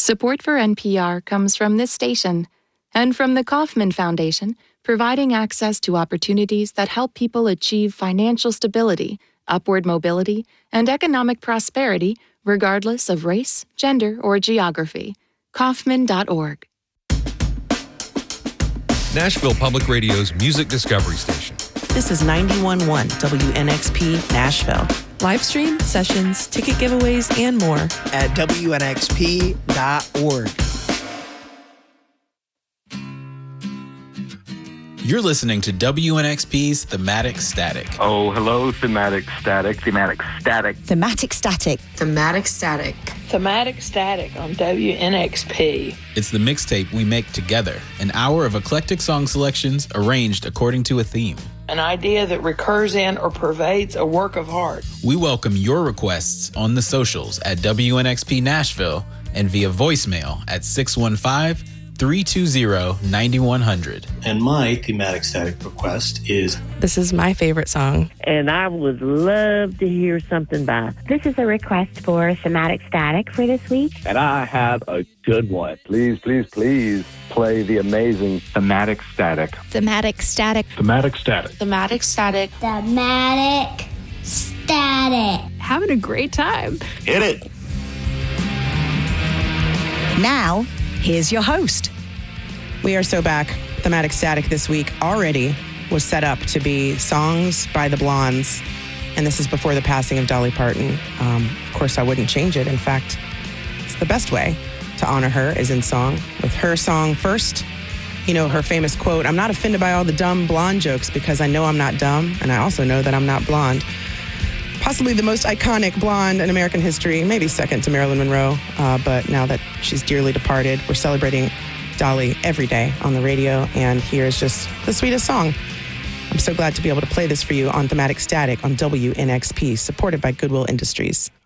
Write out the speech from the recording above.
Support for NPR comes from this station and from the Kauffman Foundation, providing access to opportunities that help people achieve financial stability, upward mobility, and economic prosperity regardless of race, gender, or geography. Kauffman.org. Nashville Public Radio's Music Discovery Station. This is 91.1 WNXP Nashville. Live stream, sessions, ticket giveaways, and more at WNXP.org. You're listening to WNXP's Thematic Static. Oh, hello, Thematic Static. Thematic Static. Thematic Static. Thematic Static. Thematic Static on WNXP. It's the mixtape we make together, an hour of eclectic song selections arranged according to a theme. An idea that recurs in or pervades a work of art. We welcome your requests on the socials at WNXP Nashville and via voicemail at 615-320-9100. And my thematic static request is... This is my favorite song. And I would love to hear something by... This is a request for thematic static for this week. And I have a good one. Please, please, please play the amazing Thematic Static. Thematic Static. Thematic Static. Thematic Static. Thematic Static. Having a great time. Hit it. Now, here's your host. We are so back. Thematic Static this week already was set up to be songs by the Blondes. And this is before the passing of Dolly Parton. Of course, I wouldn't change it. In fact, it's the best way to honor her is in song. With her song first, you know, her famous quote, "I'm not offended by all the dumb blonde jokes because I know I'm not dumb, and I also know that I'm not blonde." Possibly the most iconic blonde in American history, maybe second to Marilyn Monroe. But now that she's dearly departed, we're celebrating Dolly every day on the radio, and here's just the sweetest song. I'm so glad to be able to play this for you on Thematic Static on WNXP, supported by Goodwill Industries.